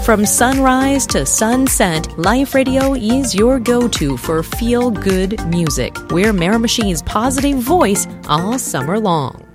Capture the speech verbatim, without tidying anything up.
From sunrise to sunset, Life Radio is your go-to for feel-good music. We're Miramachine's positive voice all summer long.